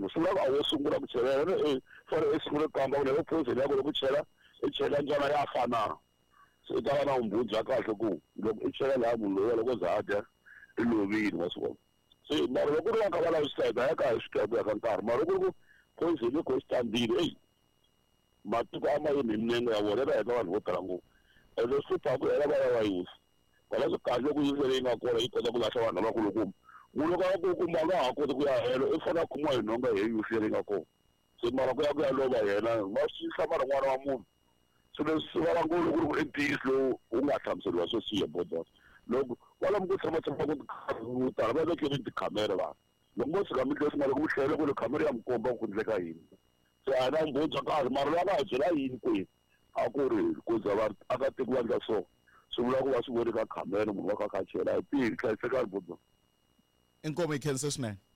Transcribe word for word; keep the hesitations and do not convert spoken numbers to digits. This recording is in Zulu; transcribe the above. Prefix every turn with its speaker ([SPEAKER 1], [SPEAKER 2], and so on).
[SPEAKER 1] sula ka wo sungula ku chela eh fore esungula kamba ku le poison yakho ku chela echela njana yafana so ta na umbudza kahle ku loko echela la munhu loyi loko zadya ilovini wasibona so mara loko ri ka vala side ya ka swikwembu ya ka nkarhi mara loko poison ko standile hey matiko ama yini minenge ya vona la heta vanhu vo tala ngopfu ende supa ku hela va ya va yusa kwala swi kahle ku yisa leyi nga kona yi kota ku lahla vanhu lavakulukumba munhu ka vakulukumba nga ha koti ku ya helo i fanele kumiwa hi nhonga hi yusi leyi nga kona se mara ku ya ku ya lova yena va swi hlamala n'wana wa munhu so leswi va ngo loko ku entiyisi lowu wu nga hlamuseriwa swo siya bodas loko wala mu ku tshama tshama ku tala va vekele tikhamera vanhu loko mo tshika mi tlhela loko mi hlayela ku le khamera ya mi komba ku endleka yini so a na mbudza kahle mara lava va byela yini kwini a ku ri ku za va aka tekiwa ndla so swi vula ku va swi voni ka khamera munhu wa ka kachela hi tihi hlayisekani bodas
[SPEAKER 2] inkomo ikhense swinene